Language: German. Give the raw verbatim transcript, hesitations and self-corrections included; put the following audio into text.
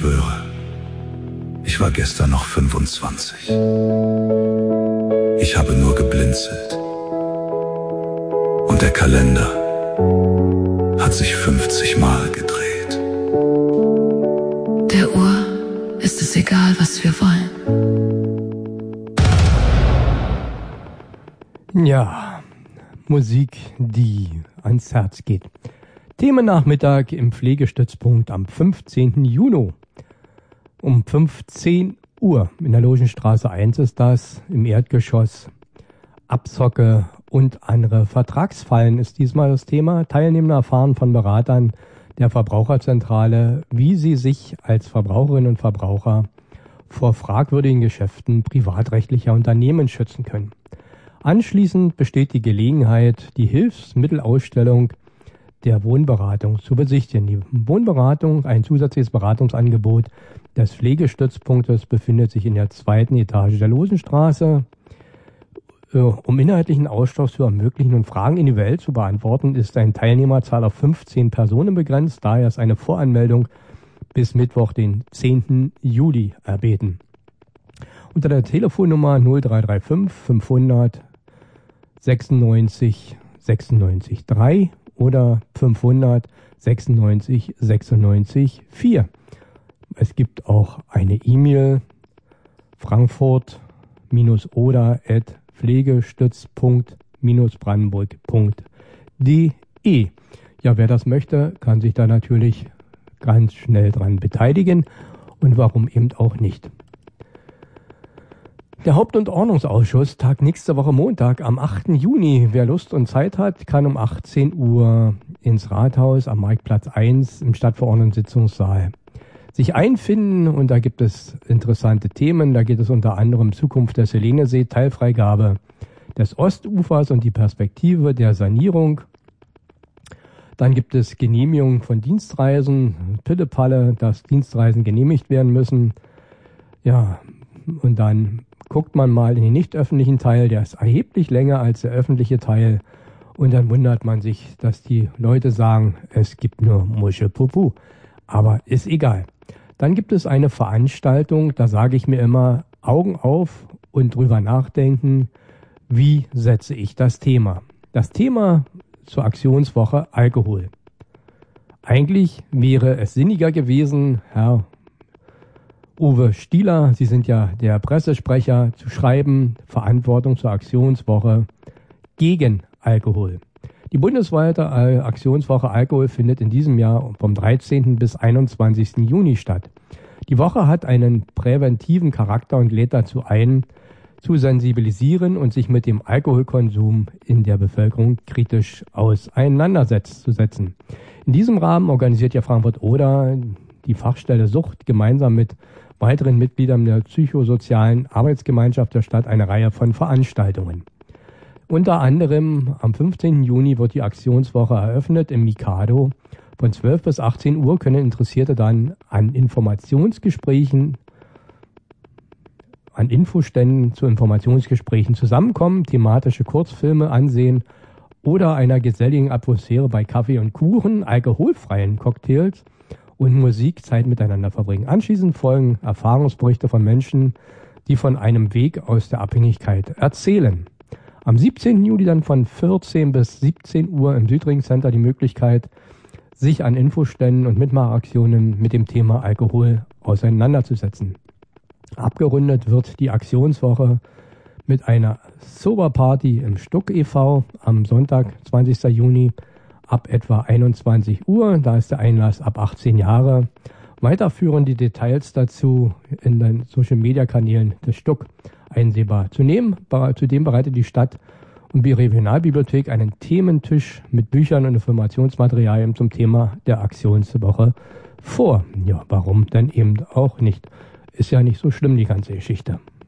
schwöre, ich war gestern noch fünfundzwanzig. Ich habe nur geblinzelt. Und der Kalender hat sich fünfzig Mal gedreht. Der Uhr ist es egal, was wir wollen. Ja, Musik, die ans Herz geht. Themennachmittag im Pflegestützpunkt am fünfzehnten Juni. Um fünfzehn Uhr in der Logenstraße eins ist das, im Erdgeschoss. Abzocke und andere Vertragsfallen ist diesmal das Thema. Teilnehmer erfahren von Beratern der Verbraucherzentrale, wie sie sich als Verbraucherinnen und Verbraucher vor fragwürdigen Geschäften privatrechtlicher Unternehmen schützen können. Anschließend besteht die Gelegenheit, die Hilfsmittelausstellung der Wohnberatung zu besichtigen. Die Wohnberatung, ein zusätzliches Beratungsangebot des Pflegestützpunktes, befindet sich in der zweiten Etage der Logenstraße. Um inhaltlichen Austausch zu ermöglichen und Fragen individuell zu beantworten, ist eine Teilnehmerzahl auf fünfzehn Personen begrenzt. Daher ist eine Voranmeldung bis Mittwoch, den zehnten Juli, erbeten. Unter der Telefonnummer null drei drei fünf fünfhundert sechsundneunzig sechsundneunzig drei oder fünfhundert sechsundneunzig sechsundneunzig vier. Es gibt auch eine E-Mail frankfurt-oder at pflegestütz.-brandenburg.de. Ja, wer das möchte, kann sich da natürlich ganz schnell dran beteiligen und warum eben auch nicht. Der Haupt- und Ordnungsausschuss tagt nächste Woche Montag am achten Juni. Wer Lust und Zeit hat, kann um achtzehn Uhr ins Rathaus am Marktplatz eins im Stadtverordnetensitzungssaal sich einfinden, und da gibt es interessante Themen. Da geht es unter anderem um Zukunft des Helenesee, Teilfreigabe des Ostufers und die Perspektive der Sanierung. Dann gibt es Genehmigung von Dienstreisen, Pillepalle, dass Dienstreisen genehmigt werden müssen. Ja, und dann guckt man mal in den nicht öffentlichen Teil, der ist erheblich länger als der öffentliche Teil. Und dann wundert man sich, dass die Leute sagen, es gibt nur Muschepupu. Aber ist egal. Dann gibt es eine Veranstaltung, da sage ich mir immer, Augen auf und drüber nachdenken, wie setze ich das Thema. Das Thema zur Aktionswoche Alkohol. Eigentlich wäre es sinniger gewesen, Herr Uwe Stieler, Sie sind ja der Pressesprecher, zu schreiben, Verantwortung zur Aktionswoche gegen Alkohol. Die bundesweite Aktionswoche Alkohol findet in diesem Jahr vom dreizehnten bis einundzwanzigsten Juni statt. Die Woche hat einen präventiven Charakter und lädt dazu ein, zu sensibilisieren und sich mit dem Alkoholkonsum in der Bevölkerung kritisch auseinanderzusetzen. In diesem Rahmen organisiert ja Frankfurt-Oder die Fachstelle Sucht gemeinsam mit weiteren Mitgliedern der psychosozialen Arbeitsgemeinschaft der Stadt eine Reihe von Veranstaltungen. Unter anderem am fünfzehnten Juni wird die Aktionswoche eröffnet im Mikado. Von zwölf bis achtzehn Uhr können Interessierte dann an Informationsgesprächen, an Infoständen zu Informationsgesprächen zusammenkommen, thematische Kurzfilme ansehen oder einer geselligen Atmosphäre bei Kaffee und Kuchen, alkoholfreien Cocktails und Musik Zeit miteinander verbringen. Anschließend folgen Erfahrungsberichte von Menschen, die von einem Weg aus der Abhängigkeit erzählen. Am siebzehnten Juli dann von vierzehn bis siebzehn Uhr im Südring Center die Möglichkeit, sich an Infoständen und Mitmachaktionen mit dem Thema Alkohol auseinanderzusetzen. Abgerundet wird die Aktionswoche mit einer Sober-Party im Stuck e V am Sonntag, zwanzigsten Juni ab etwa einundzwanzig Uhr. Da ist der Einlass ab achtzehn Jahre. Weiterführen die Details dazu in den Social-Media-Kanälen des Stuck einsehbar. Zudem, zudem bereitet die Stadt und die Regionalbibliothek einen Thementisch mit Büchern und Informationsmaterialien zum Thema der Aktionswoche vor. Ja, warum denn eben auch nicht? Ist ja nicht so schlimm, die ganze Geschichte.